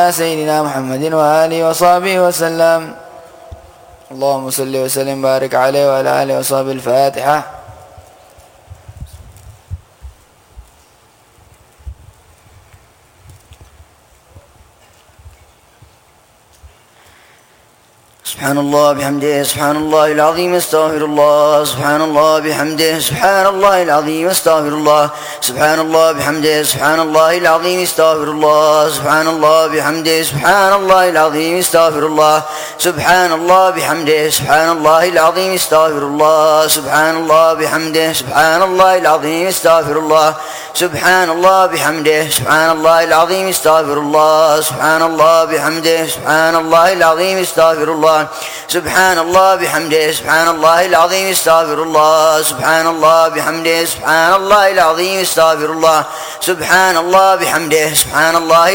سيدنا محمد وآله وصحبه وسلم. اللهم صل وسلم وبارك عليه وعلى آله وصحبه. الفاتحة. سبحان الله بحمده سبحان الله العظيم استغفر الله. سبحان الله بحمده سبحان الله العظيم استغفر الله. سبحان الله بحمده سبحان الله العظيم استغفر الله. سبحان الله بحمده سبحان الله العظيم استغفر الله. سبحان الله بحمده سبحان الله العظيم استغفر الله. سبحان الله بحمده سبحان الله العظيم استغفر الله. سبحان الله بحمده سبحان الله العظيم استغفر الله. سبحان الله بحمده سبحان الله العظيم استغفر الله. سبحان الله بحمده سبحان الله العظيم استغفر الله. سبحان الله بحمده سبحان الله العظيم استغفر الله. سبحان الله بحمده سبحان الله